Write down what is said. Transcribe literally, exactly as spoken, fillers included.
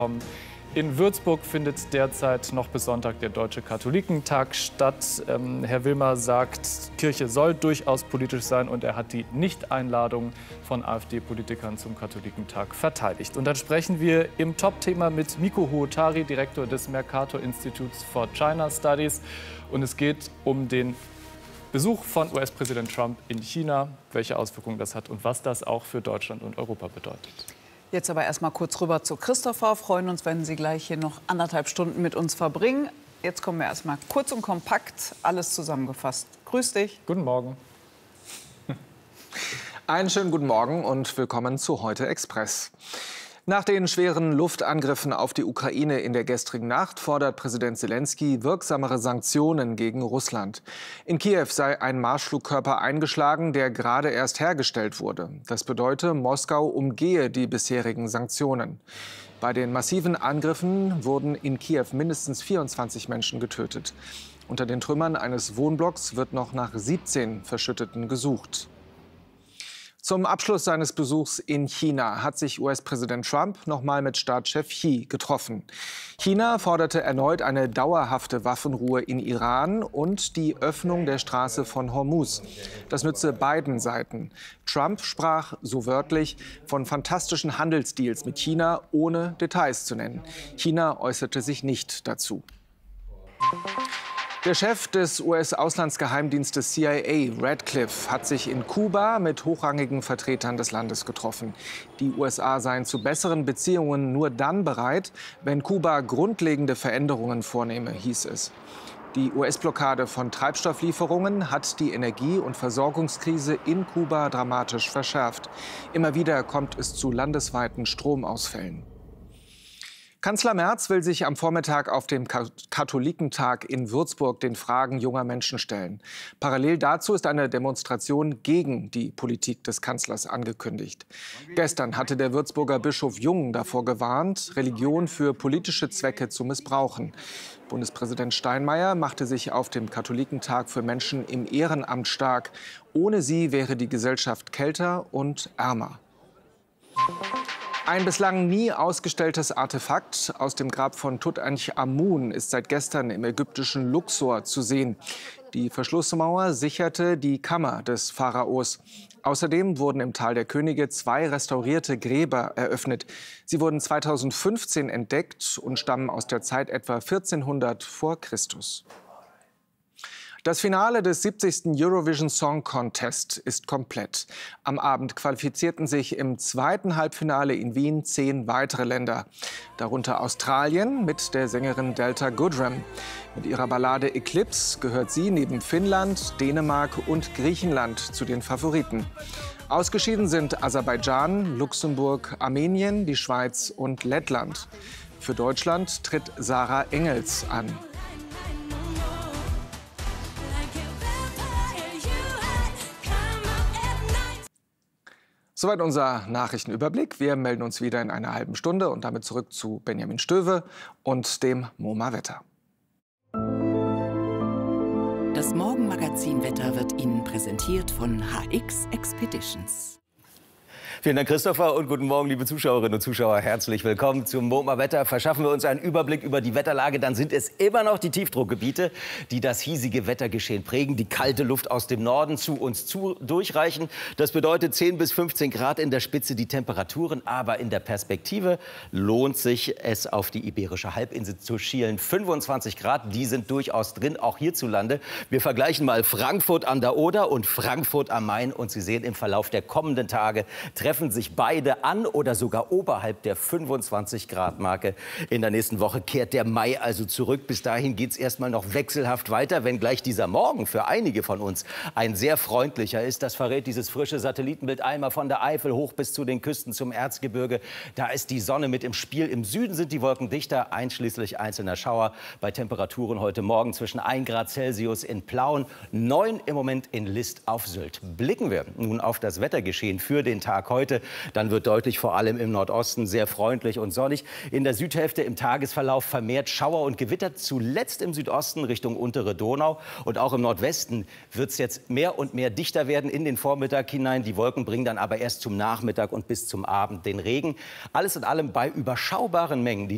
In Würzburg findet derzeit noch bis Sonntag der Deutsche Katholikentag statt. Ähm, Herr Wilmer sagt, Kirche soll durchaus politisch sein, und er hat die Nichteinladung von AfD-Politikern zum Katholikentag verteidigt. Und dann sprechen wir im Top-Thema mit Miko Huotari, Direktor des Mercator Institutes for China Studies. Und es geht um den Besuch von U S-Präsident Trump in China, welche Auswirkungen das hat und was das auch für Deutschland und Europa bedeutet. Jetzt aber erst mal kurz rüber zu Christopher. Freuen uns, wenn Sie gleich hier noch anderthalb Stunden mit uns verbringen. Jetzt kommen wir erst mal kurz und kompakt, alles zusammengefasst. Grüß dich. Guten Morgen. Einen schönen guten Morgen und willkommen zu Heute Express. Nach den schweren Luftangriffen auf die Ukraine in der gestrigen Nacht fordert Präsident Selenskyj wirksamere Sanktionen gegen Russland. In Kiew sei ein Marschflugkörper eingeschlagen, der gerade erst hergestellt wurde. Das bedeutet, Moskau umgehe die bisherigen Sanktionen. Bei den massiven Angriffen wurden in Kiew mindestens vierundzwanzig Menschen getötet. Unter den Trümmern eines Wohnblocks wird noch nach siebzehn Verschütteten gesucht. Zum Abschluss seines Besuchs in China hat sich U S-Präsident Trump noch mal mit Staatschef Xi getroffen. China forderte erneut eine dauerhafte Waffenruhe in Iran und die Öffnung der Straße von Hormuz. Das nütze beiden Seiten. Trump sprach, so wörtlich, von fantastischen Handelsdeals mit China, ohne Details zu nennen. China äußerte sich nicht dazu. Der Chef des U S-Auslandsgeheimdienstes C I A, Radcliffe, hat sich in Kuba mit hochrangigen Vertretern des Landes getroffen. Die U S A seien zu besseren Beziehungen nur dann bereit, wenn Kuba grundlegende Veränderungen vornehme, hieß es. Die U S-Blockade von Treibstofflieferungen hat die Energie- und Versorgungskrise in Kuba dramatisch verschärft. Immer wieder kommt es zu landesweiten Stromausfällen. Kanzler Merz will sich am Vormittag auf dem Katholikentag in Würzburg den Fragen junger Menschen stellen. Parallel dazu ist eine Demonstration gegen die Politik des Kanzlers angekündigt. Gestern hatte der Würzburger Bischof Jung davor gewarnt, Religion für politische Zwecke zu missbrauchen. Bundespräsident Steinmeier machte sich auf dem Katholikentag für Menschen im Ehrenamt stark. Ohne sie wäre die Gesellschaft kälter und ärmer. Ein bislang nie ausgestelltes Artefakt aus dem Grab von Tutanchamun ist seit gestern im ägyptischen Luxor zu sehen. Die Verschlussmauer sicherte die Kammer des Pharaos. Außerdem wurden im Tal der Könige zwei restaurierte Gräber eröffnet. Sie wurden zweitausendfünfzehn entdeckt und stammen aus der Zeit etwa vierzehnhundert vor Christus. Das Finale des siebzigsten Eurovision Song Contest ist komplett. Am Abend qualifizierten sich im zweiten Halbfinale in Wien zehn weitere Länder. Darunter Australien mit der Sängerin Delta Goodrem. Mit ihrer Ballade Eclipse gehört sie neben Finnland, Dänemark und Griechenland zu den Favoriten. Ausgeschieden sind Aserbaidschan, Luxemburg, Armenien, die Schweiz und Lettland. Für Deutschland tritt Sarah Engels an. Soweit unser Nachrichtenüberblick. Wir melden uns wieder in einer halben Stunde und damit zurück zu Benjamin Stöwe und dem MoMA-Wetter. Das Morgenmagazin-Wetter wird Ihnen präsentiert von H X Expeditions. Vielen Dank, Christopher, und guten Morgen, liebe Zuschauerinnen und Zuschauer. Herzlich willkommen zum MoMA-Wetter. Verschaffen wir uns einen Überblick über die Wetterlage, dann sind es immer noch die Tiefdruckgebiete, die das hiesige Wettergeschehen prägen, die kalte Luft aus dem Norden zu uns zu durchreichen. Das bedeutet zehn bis fünfzehn Grad in der Spitze die Temperaturen, aber in der Perspektive lohnt sich es, auf die Iberische Halbinsel zu schielen. fünfundzwanzig Grad, die sind durchaus drin, auch hierzulande. Wir vergleichen mal Frankfurt an der Oder und Frankfurt am Main, und Sie sehen, im Verlauf der kommenden Tage treffen sich beide an oder sogar oberhalb der fünfundzwanzig Grad Marke. In der nächsten Woche kehrt der Mai also zurück. Bis dahin geht es erstmal noch wechselhaft weiter, wenngleich dieser Morgen für einige von uns ein sehr freundlicher ist. Das verrät dieses frische Satellitenbild einmal von der Eifel hoch bis zu den Küsten zum Erzgebirge. Da ist die Sonne mit im Spiel. Im Süden sind die Wolken dichter, einschließlich einzelner Schauer. Bei Temperaturen heute Morgen zwischen ein Grad Celsius in Plauen, neun im Moment in List auf Sylt. Blicken wir nun auf das Wettergeschehen für den Tag heute. Heute. Dann wird deutlich, vor allem im Nordosten, sehr freundlich und sonnig. In der Südhälfte im Tagesverlauf vermehrt Schauer und Gewitter, zuletzt im Südosten Richtung untere Donau. Und auch im Nordwesten wird es jetzt mehr und mehr dichter werden in den Vormittag hinein. Die Wolken bringen dann aber erst zum Nachmittag und bis zum Abend den Regen. Alles in allem bei überschaubaren Mengen. Die